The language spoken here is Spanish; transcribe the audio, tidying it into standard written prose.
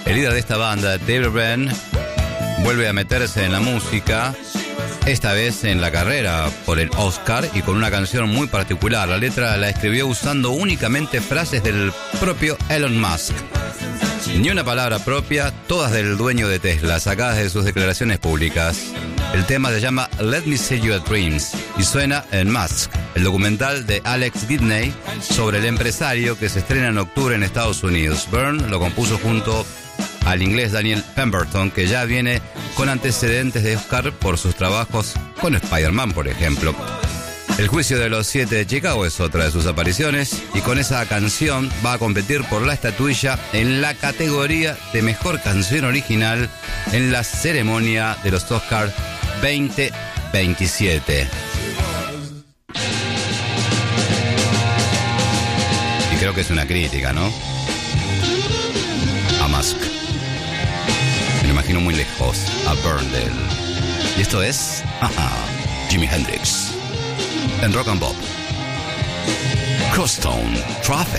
El líder de esta banda, David Byrne, vuelve a meterse en la música, esta vez en la carrera por el Oscar y con una canción muy particular. La letra la escribió usando únicamente frases del propio Elon Musk. Ni una palabra propia, todas del dueño de Tesla, sacadas de sus declaraciones públicas. El tema se llama Let Me Sell You a Dreams y suena en Musk, el documental de Alex Gibney sobre el empresario que se estrena en octubre en Estados Unidos. Byrne lo compuso junto al inglés Daniel Pemberton, que ya viene con antecedentes de Oscar por sus trabajos con Spider-Man, por ejemplo. El Juicio de los 7 de Chicago es otra de sus apariciones y con esa canción va a competir por la estatuilla en la categoría de Mejor Canción Original en la ceremonia de los Oscars 2027. Y creo que es una crítica, ¿no? A Musk. Me lo imagino muy lejos, a Burndale. Y esto es Jimi Hendrix en Rock and Pop. Crosstown Traffic.